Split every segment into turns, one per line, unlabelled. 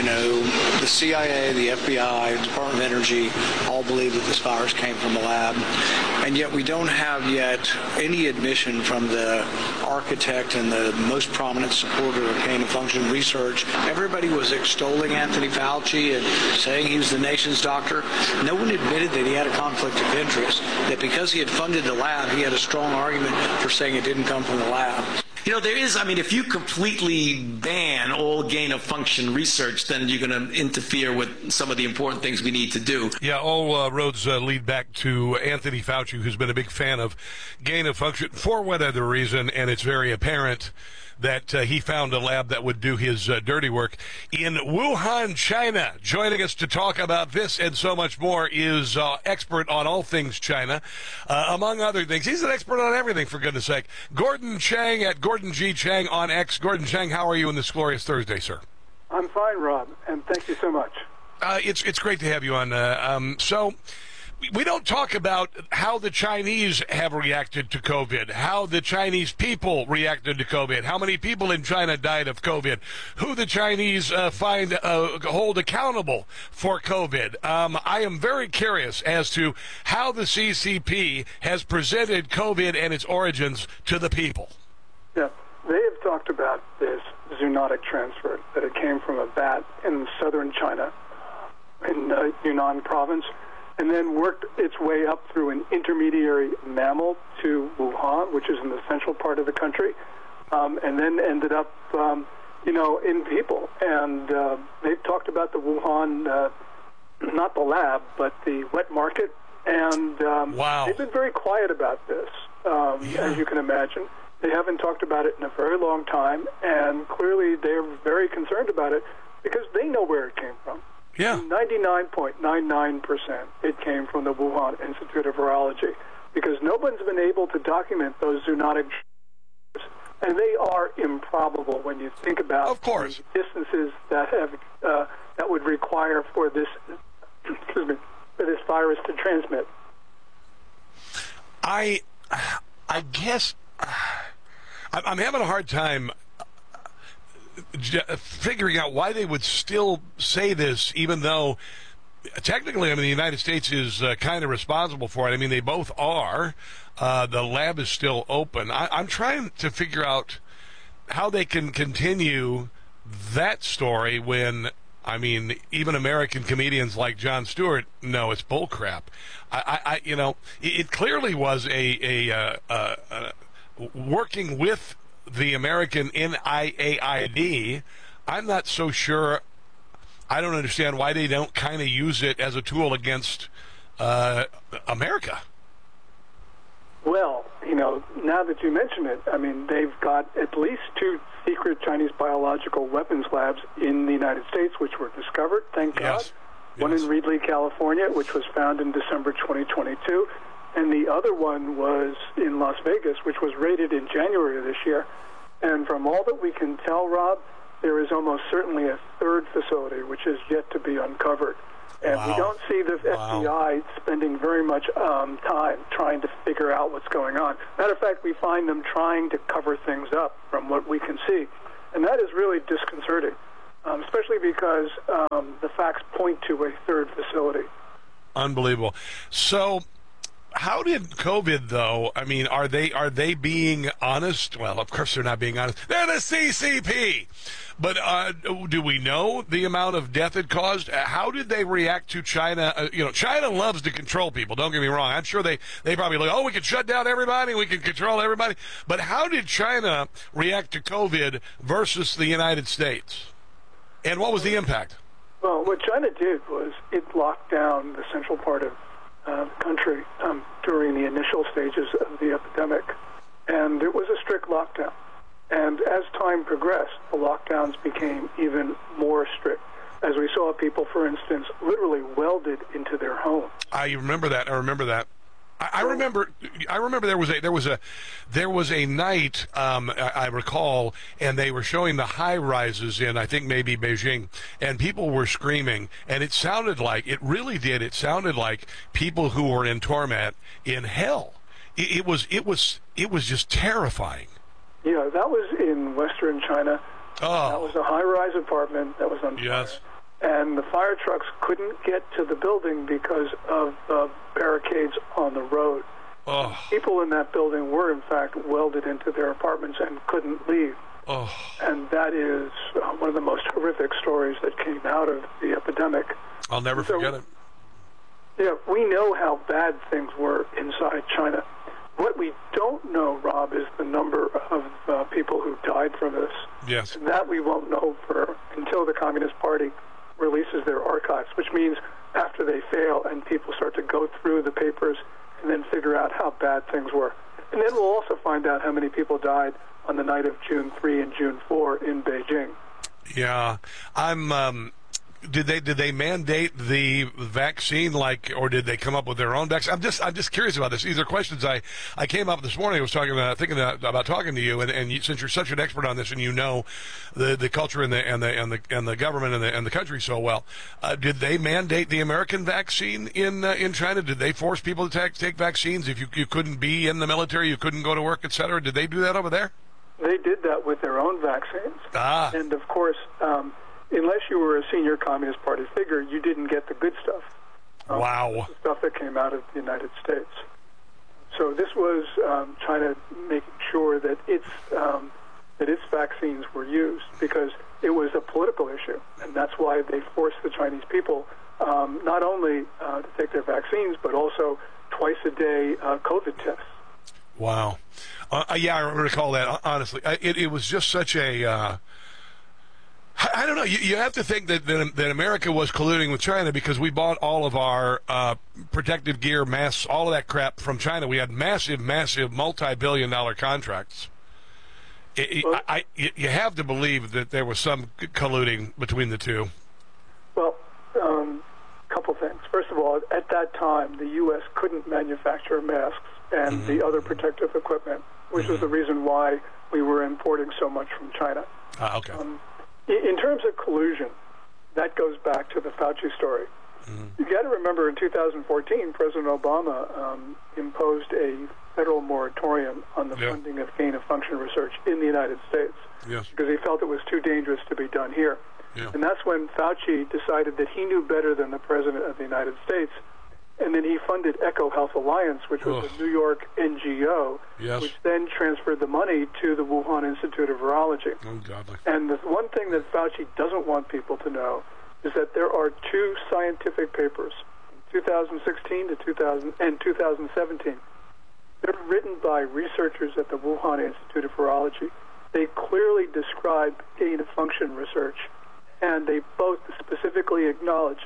The CIA, the FBI, Department of Energy all believe that this virus came from a lab. And yet we don't have yet any admission from the architect and the most prominent supporter of gain-of-function research. Everybody was extolling Anthony Fauci and saying he was the nation's doctor. No one admitted that he had a conflict of interest, that because he had funded the lab, he had a strong argument for saying it didn't come from the lab.
There is, if you completely ban all gain-of-function research, then you're going to interfere with some of the important things we need to do.
Yeah, all roads lead back to Anthony Fauci, who's been a big fan of gain-of-function for whatever reason, and it's very apparent that he found a lab that would do his dirty work in Wuhan, China. Joining us to talk about this and so much more is expert on all things China, among other things. He's an expert on everything, for goodness sake. Gordon Chang at Gordon G. Chang on X. Gordon Chang, how are you on this glorious Thursday, sir?
I'm fine, Rob, and thank you so much.
It's great to have you on. So we don't talk about how the Chinese have reacted to COVID, how the Chinese people reacted to COVID, how many people in China died of COVID, who the Chinese hold accountable for COVID. I am very curious as to how the CCP has presented COVID and its origins to the people.
Yeah, they have talked about this zoonotic transfer, that it came from a bat in southern China, in Yunnan province, and then worked its way up through an intermediary mammal to Wuhan, which is in the central part of the country, and then ended up, in people. And they've talked about the Wuhan, not the lab, but the wet market. And
wow.
They've been very quiet about this, as you can imagine. They haven't talked about it in a very long time, and clearly they're very concerned about it because they know where it came from.
Yeah.
99.99% it came from the Wuhan Institute of Virology, because no one's been able to document those zoonotic, and they are improbable when you think about
of course
the distances that have that would require for this for this virus to transmit.
I guess I'm having a hard time figuring out why they would still say this, even though technically, the United States is kind of responsible for it. They both are. The lab is still open. I'm trying to figure out how they can continue that story when, even American comedians like Jon Stewart know it's bullcrap. It clearly was a working with the American NIAID. I'm not so sure. I don't understand why they don't kind of use it as a tool against America.
Well, now that you mention it, they've got at least 2 secret Chinese biological weapons labs in the United States, which were discovered, thank God.
Yes.
One in Reedley, California, which was found in December 2022. And the other one was in Las Vegas, which was raided in January of this year. And from all that we can tell, Rob, there is almost certainly a third facility which is yet to be uncovered. And we don't see the FBI spending very much time trying to figure out what's going on. Matter of fact, we find them trying to cover things up from what we can see. And that is really disconcerting, especially because the facts point to a third facility.
Unbelievable. So how did COVID, though, are they being honest? Well, of course they're not being honest. They're the CCP. But do we know the amount of death it caused? How did they react to China? China loves to control people. Don't get me wrong. I'm sure they probably look, we can shut down everybody. We can control everybody. But how did China react to COVID versus the United States? And what was the impact?
Well, what China did was it locked down the central part of the country during the initial stages of the epidemic. And it was a strict lockdown. And as time progressed, the lockdowns became even more strict. As we saw people, for instance, literally welded into their homes.
I remember that. I remember there was a night I recall, and they were showing the high rises in, I think, maybe Beijing, and people were screaming, and it sounded like people who were in torment in hell. It was just terrifying.
Yeah, that was in western China.
Oh.
That was a high-rise apartment that was on fire.
Yes.
and the fire trucks couldn't get to the building because of barricades on the road.
Oh.
People in that building were, in fact, welded into their apartments and couldn't leave.
Oh.
And that is one of the most horrific stories that came out of the epidemic.
I'll never forget it.
Yeah, we know how bad things were inside China. What we don't know, Rob, is the number of people who died from this.
Yes.
And that we won't know until the Communist Party releases their archives, which means after they fail and people start to go through the papers and then figure out how bad things were. And then we'll also find out how many people died on the night of June 3 and June 4 in Beijing.
Yeah. Did they mandate the vaccine, or did they come up with their own vaccine? I'm just curious about this. These are questions I came up this morning. I was thinking about talking to you, and since you're such an expert on this, and you know the culture and the government and the country so well, did they mandate the American vaccine in China? Did they force people to take vaccines if you couldn't be in the military, you couldn't go to work, etc.? Did they do that over there?
They did that with their own vaccines, and of course. Unless you were a senior Communist Party figure, you didn't get the good stuff.
Wow.
The stuff that came out of the United States. So this was China making sure that its vaccines were used because it was a political issue, and that's why they forced the Chinese people not only to take their vaccines, but also twice a day COVID tests.
Wow. Yeah, I recall that, honestly. It was just such a... I don't know. You have to think that America was colluding with China because we bought all of our protective gear, masks, all of that crap from China. We had massive, multi-billion-dollar contracts. You have to believe that there was some colluding between the two.
Well, a couple things. First of all, at that time, the U.S. couldn't manufacture masks and the other protective equipment, which was the reason why we were importing so much from China.
Okay.
In terms of collusion, that goes back to the Fauci story. You got to remember in 2014, President Obama imposed a federal moratorium on the funding of gain-of-function research in the United States because he felt it was too dangerous to be done here. Yeah. And that's when Fauci decided that he knew better than the President of the United States, and then he funded EcoHealth Alliance, which was a New York NGO, which then transferred the money to the Wuhan Institute of Virology.
Oh, godly.
And the one thing that Fauci doesn't want people to know is that there are two scientific papers, 2016 to 2017. They're written by researchers at the Wuhan Institute of Virology. They clearly describe gain-of-function research, and they both specifically acknowledge,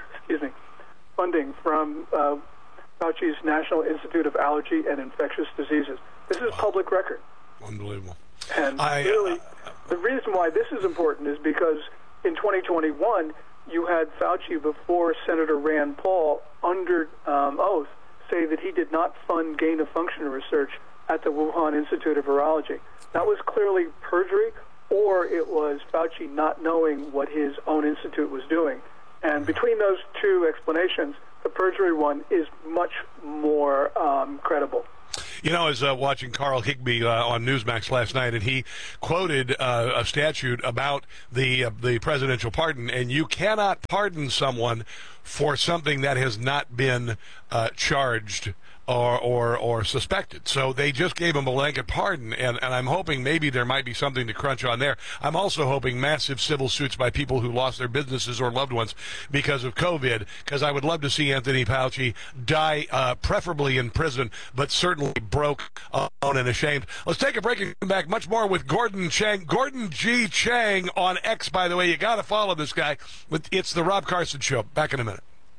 funding from Fauci's National Institute of Allergy and Infectious Diseases. This is public record.
Unbelievable.
And really, the reason why this is important is because in 2021, you had Fauci before Senator Rand Paul under oath say that he did not fund gain-of-function research at the Wuhan Institute of Virology. That was clearly perjury, or it was Fauci not knowing what his own institute was doing. And between those two explanations, the perjury one is much more credible.
You know, I was watching Carl Higbie on Newsmax last night, and he quoted a statute about the presidential pardon, and you cannot pardon someone for something that has not been charged or suspected. So they just gave him a blanket pardon, and I'm hoping maybe there might be something to crunch on there. I'm also hoping massive civil suits by people who lost their businesses or loved ones because of COVID, because I would love to see Anthony Fauci die, preferably in prison, but certainly broke, alone, and ashamed. Let's take a break and come back. Much more with Gordon Chang. Gordon G. Chang on X, by the way. You got to follow this guy. It's the Rob Carson Show. Back in a minute.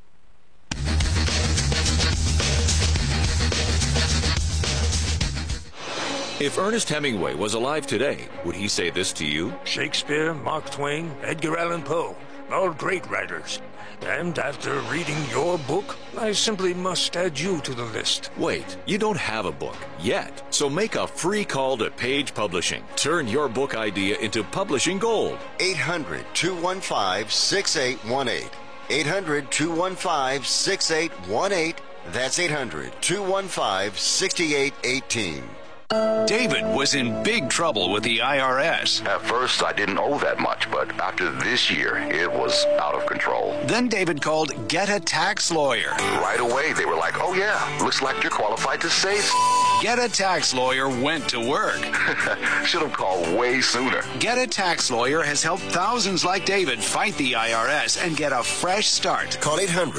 If Ernest Hemingway was alive today, would he say this to you?
Shakespeare, Mark Twain, Edgar Allan Poe, all great writers. And after reading your book, I simply must add you to the list.
Wait, you don't have a book yet. So make a free call to Page Publishing. Turn your book idea into publishing gold.
800-215-6818. 800-215-6818. That's 800-215-6818. David was in big trouble with the IRS.
At first, I didn't owe that much, but after this year, it was out of control.
Then David called Get a Tax Lawyer.
Right away, they were like, oh yeah, looks like you're qualified to save.
Get a Tax Lawyer went to work.
Should have called way sooner.
Get a Tax Lawyer has helped thousands like David fight the IRS and get a fresh start.
Call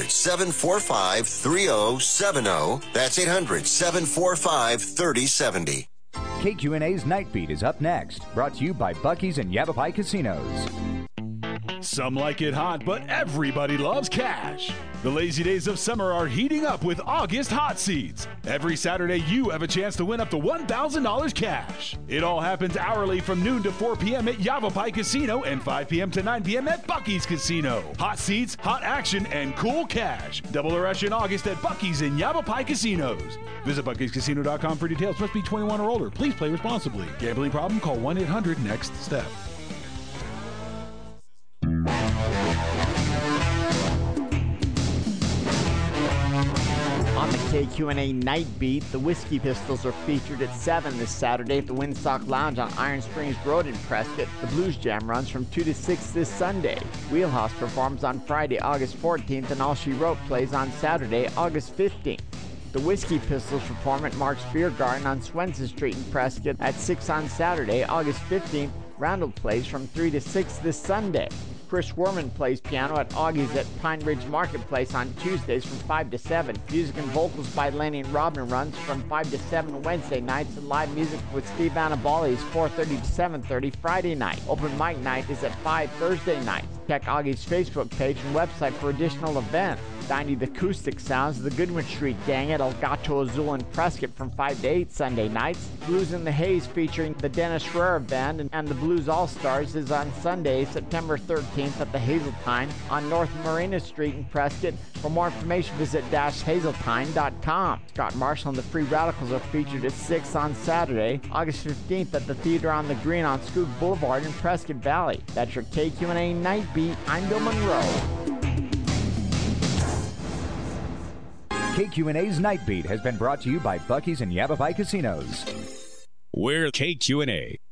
800-745-3070. That's 800-745-3070.
KQNA's Night Beat is up next, brought to you by Buc-ee's and Yavapai Casinos.
Some like it hot, but everybody loves cash. The lazy days of summer are heating up with August Hot Seats. Every Saturday, you have a chance to win up to $1,000 cash. It all happens hourly from noon to 4 p.m. at Yavapai Casino and 5 p.m. to 9 p.m. at Buc-ee's Casino. Hot seats, hot action, and cool cash. Double the rush in August at Buc-ee's and Yavapai Casinos. Visit Buc-ee'sCasino.com for details. Must be 21 or older. Please play responsibly. Gambling problem? Call 1-800-NEXT-STEP.
On the KQNA Night Beat, the Whiskey Pistols are featured at 7 this Saturday at the Windsock Lounge on Iron Springs Road in Prescott. The Blues Jam runs from 2 to 6 this Sunday. Wheelhouse performs on Friday, August 14th, and All She Wrote plays on Saturday, August 15th. The Whiskey Pistols perform at Mark's Beer Garden on Swenson Street in Prescott at 6 on Saturday, August 15th. Randall plays from 3 to 6 this Sunday. Chris Werman plays piano at Augie's at Pine Ridge Marketplace on Tuesdays from 5 to 7. Music and vocals by Lenny and Robin runs from 5 to 7 Wednesday nights, and live music with Steve Annabali is 4:30 to 7:30 Friday night. Open mic night is at 5 Thursday nights. Check Augie's Facebook page and website for additional events. Dining the acoustic sounds of the Goodwin Street Gang at El Gato Azul in Prescott from 5 to 8 Sunday nights. Blues in the Haze featuring the Dennis Schreier Band and the Blues All-Stars is on Sunday, September 13th at the Hazeltine on North Marina Street in Prescott. For more information, visit hazeltine.com. Scott Marshall and the Free Radicals are featured at 6 on Saturday, August 15th at the Theater on the Green on Scoot Boulevard in Prescott Valley. That's your KQNA Night Beat. I'm Bill Monroe.
KQNA's Night Beat has been brought to you by Buc-ee's and Yavapai Casinos.
We're KQNA.